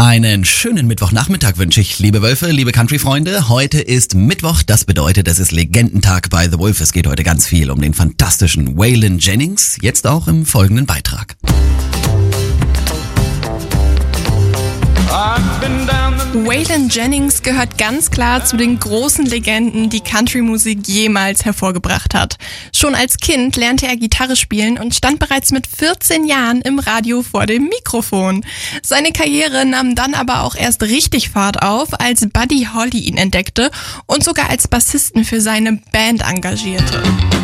Einen schönen Mittwochnachmittag wünsche ich, liebe Wölfe, liebe Country-Freunde. Heute ist Mittwoch, das bedeutet, es ist Legendentag bei The Wolf. Es geht heute ganz viel um den fantastischen Waylon Jennings, jetzt auch im folgenden Beitrag. Waylon Jennings gehört ganz klar zu den großen Legenden, die Country-Musik jemals hervorgebracht hat. Schon als Kind lernte er Gitarre spielen und stand bereits mit 14 Jahren im Radio vor dem Mikrofon. Seine Karriere nahm dann aber auch erst richtig Fahrt auf, als Buddy Holly ihn entdeckte und sogar als Bassisten für seine Band engagierte.